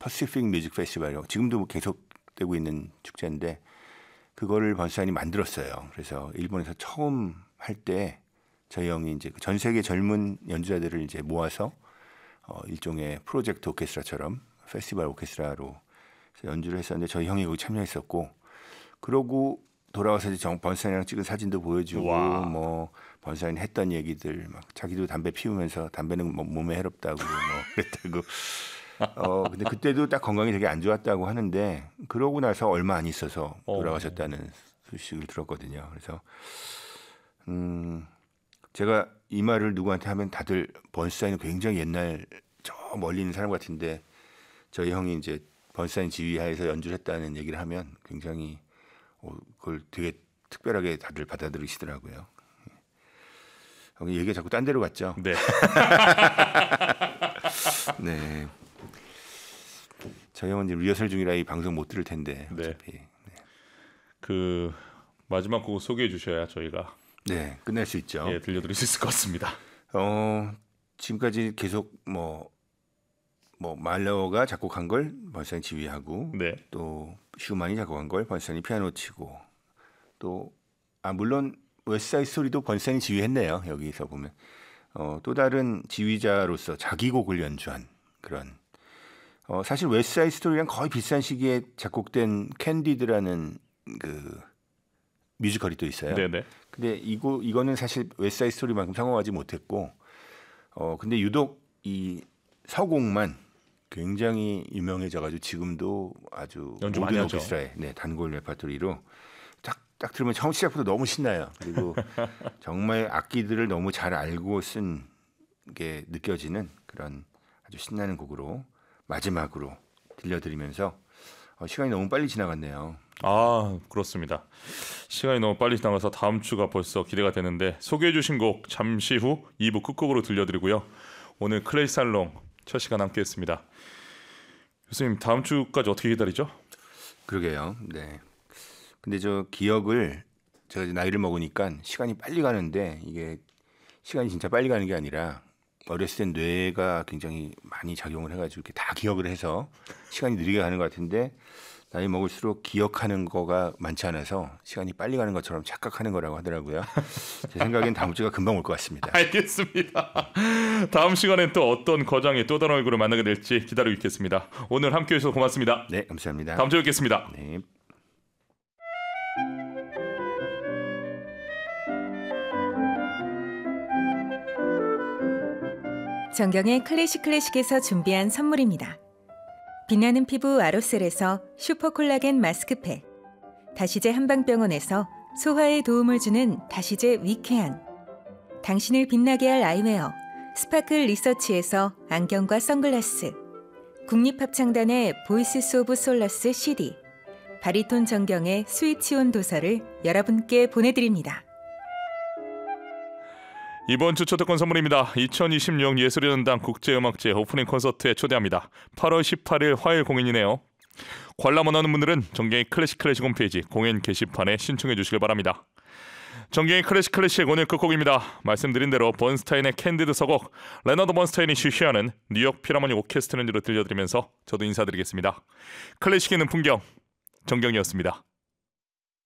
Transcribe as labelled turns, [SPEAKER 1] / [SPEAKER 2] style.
[SPEAKER 1] 퍼시픽 뮤직 페스티벌이라고 지금도 뭐 계속되고 있는 축제인데 그거를 번스타인이 만들었어요. 그래서 일본에서 처음 할 때 저희 형이 이제 전 세계 젊은 연주자들을 이제 모아서 일종의 프로젝트 오케스트라처럼 페스티벌 오케스트라로 연주를 했었는데 저희 형이 거기 참여했었고 그러고 돌아와서 이제 번스타인이랑 찍은 사진도 보여주고
[SPEAKER 2] 와.
[SPEAKER 1] 뭐 번스타인 했던 얘기들 막 자기도 담배 피우면서 담배는 뭐 몸에 해롭다고 뭐 그랬다고 근데 그때도 딱 건강이 되게 안 좋았다고 하는데 그러고 나서 얼마 안 있어서 돌아가셨다는 소식을 들었거든요. 그래서 제가 이 말을 누구한테 하면 다들 번스타인은 굉장히 옛날 저 멀리 있는 사람 같은데 저희 형이 이제 번스타인 지휘하에서 연주를 했다는 얘기를 하면 굉장히 그걸 되게 특별하게 다들 받아들이시더라고요. 얘기가 자꾸 딴 데로 갔죠.
[SPEAKER 2] 네.
[SPEAKER 1] 네. 저희 형은 이제 리허설 중이라 이 방송 못 들을 텐데.
[SPEAKER 2] 네.
[SPEAKER 1] 어차피. 네.
[SPEAKER 2] 그 마지막 곡 소개해 주셔야 저희가
[SPEAKER 1] 네, 끝낼 수 있죠.
[SPEAKER 2] 예, 들려드릴 수 있을 것 같습니다.
[SPEAKER 1] 지금까지 계속 뭐 말러가 작곡한 걸 번스타인이 지휘하고
[SPEAKER 2] 네.
[SPEAKER 1] 또 슈만이 작곡한 걸 번스타인이 피아노 치고 또 물론 웨스트사이드 스토리도 번스타인이 지휘했네요. 여기서 보면 또 다른 지휘자로서 자기 곡을 연주한 그런 사실 웨스트사이드 스토리랑 거의 비슷한 시기에 작곡된 캔디드라는 그 뮤지컬이 또 있어요.
[SPEAKER 2] 네네.
[SPEAKER 1] 근데 이거는 사실 웨스트사이드 스토리만큼 성공하지 못했고 근데 유독 이 서곡만 굉장히 유명해져가지고 지금도 아주
[SPEAKER 2] 연주
[SPEAKER 1] 모든
[SPEAKER 2] 많이 하죠.
[SPEAKER 1] 오케스트라에 단골 레퍼토리로 딱 들으면 처음 시작부터 너무 신나요. 그리고 정말 악기들을 너무 잘 알고 쓴 게 느껴지는 그런 아주 신나는 곡으로 마지막으로 들려드리면서 시간이 너무 빨리 지나갔네요.
[SPEAKER 2] 아, 그렇습니다. 시간이 너무 빨리 지나가서 다음 주가 벌써 기대가 되는데 소개해 주신 곡 잠시 후 2부 끝곡으로 들려드리고요. 오늘 클래식 살롱 첫 시간 함께했습니다. 교수님 다음 주까지 어떻게 기다리죠?
[SPEAKER 1] 그러게요. 네. 근데 저 기억을 제가 이제 나이를 먹으니까 시간이 빨리 가는데 이게 시간이 진짜 빨리 가는 게 아니라 어렸을 땐 뇌가 굉장히 많이 작용을 해가지고 이렇게 다 기억을 해서 시간이 느리게 가는 것 같은데 나이 먹을수록 기억하는 거가 많지 않아서 시간이 빨리 가는 것처럼 착각하는 거라고 하더라고요. 제 생각엔 다음 주가 금방 올 것 같습니다.
[SPEAKER 2] 알겠습니다. 다음 시간엔 또 어떤 거장의 또 다른 얼굴을 만나게 될지 기다리고 있겠습니다. 오늘 함께해 주셔서 고맙습니다.
[SPEAKER 1] 네, 감사합니다.
[SPEAKER 2] 다음 주에 뵙겠습니다.
[SPEAKER 1] 네.
[SPEAKER 3] 정경의 클래식에서 준비한 선물입니다. 빛나는 피부 아로셀에서 슈퍼콜라겐 마스크팩, 다시제 한방병원에서 소화에 도움을 주는 다시제 위쾌한, 당신을 빛나게 할 아이웨어 스파클 리서치에서 안경과 선글라스, 국립합창단의 보이스 오브 솔러스 CD, 바리톤 정경의 스위치온 도서를 여러분께 보내드립니다.
[SPEAKER 2] 이번 주 초대권 선물입니다. 2026 예술의 전당 국제음악제 오프닝 콘서트에 초대합니다. 8월 18일 화요일 공연이네요. 관람 원하는 분들은 정경의 클래식 홈페이지 공연 게시판에 신청해 주시길 바랍니다. 정경의 클래식 오늘 끝곡입니다. 말씀드린 대로 번스타인의 캔디드 서곡 레너드 번스타인이 주시하는 뉴욕 필하모닉 오케스트라 연주로 들려드리면서 저도 인사드리겠습니다. 클래식에 있는 풍경 정경이었습니다.